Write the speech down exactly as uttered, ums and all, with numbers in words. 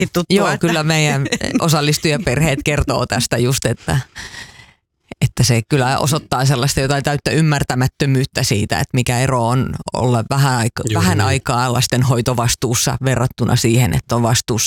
tuttua. Joo, että... kyllä meidän osallistujaperheet kertoo tästä just, että, että se kyllä osoittaa sellaista jotain täyttä ymmärtämättömyyttä siitä, että mikä ero on olla vähän, aika, vähän aikaa lasten hoitovastuussa verrattuna siihen, että on vastuussa